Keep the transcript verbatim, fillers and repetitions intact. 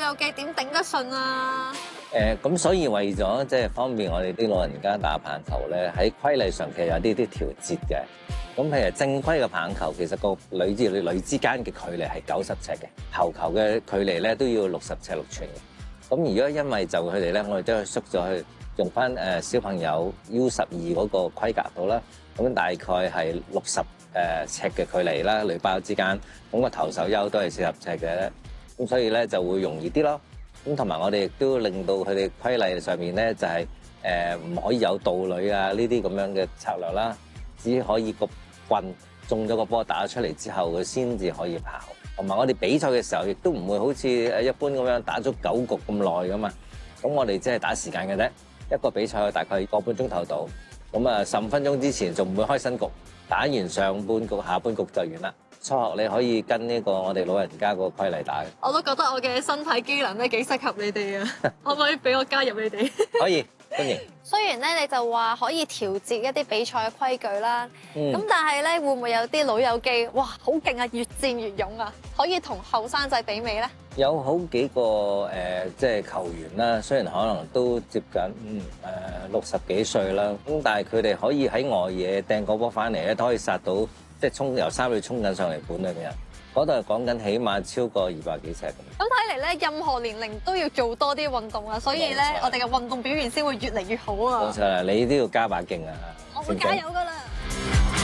友記點頂得順啊？ 誒咁、呃，所以為咗即係方便我哋啲老人家打棒球咧，喺規例上其實有啲啲調節嘅。咁譬如正規嘅棒球，其實個女之女之間嘅距離係九十尺嘅，投球嘅距離咧都要六十尺六寸嘅。咁如果因為就佢哋咧，我哋都係縮咗去用翻誒小朋友 U 十二嗰個規格度啦。咁大概係六十誒尺嘅距離啦，壘包之間。咁個投手丘都係四十尺嘅，咁所以咧就會容易啲咯。咁同埋我哋亦都令到佢哋規例上面咧就係誒唔可以有盜壘啊呢啲咁樣嘅策略啦，只可以個棍中咗個波打咗出嚟之後，佢先至可以跑。同埋我哋比賽嘅時候，亦都唔會好似誒一般咁樣打咗九局咁耐噶嘛。咁我哋只係打時間嘅啫，一個比賽大概個半鐘頭到。咁啊十五分鐘之前仲唔會開新局，打完上半局下半局就完啦。初學你可以跟呢個我哋老人家個規例打嘅。 我都覺得我嘅身體機能咧幾適合你哋啊！可唔可以俾我加入你哋？ 可以，歡迎。 雖然咧你就話可以調節一啲比賽嘅規矩啦，咁、 嗯、 但係咧會唔會有啲老友記哇好勁啊，越戰越勇啊，可以同後生仔媲美咧？ 有好幾個誒、呃，即係球員啦，雖然可能都接近嗯誒六十幾歲啦，咁但係佢哋可以喺外野掟個波翻嚟咧，都可以殺到即係衝由三壘衝緊上嚟本裏嘅人。嗰度係講緊起碼超過二百幾尺咁。 咁睇嚟咧，任何年齡都要做多啲運動啊，所以咧我哋嘅運動表現先會越嚟越好啊！ 冇錯啦，你都要加把勁啊！ 我會加油㗎啦！